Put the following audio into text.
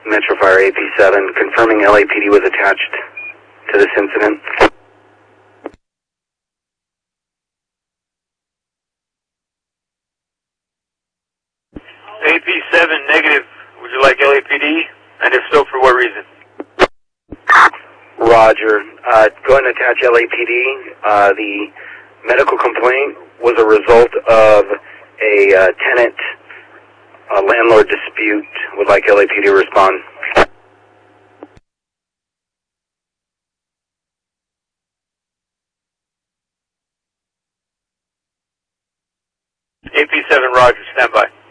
Metro Fire AP7, confirming LAPD was attached to this incident. AP7 negative. Would you like LAPD? And if so, for what reason? Roger. Go ahead and attach LAPD. The medical complaint was a result of a tenant landlord dispute. Would like LAPD to respond. AP7 Roger, stand by.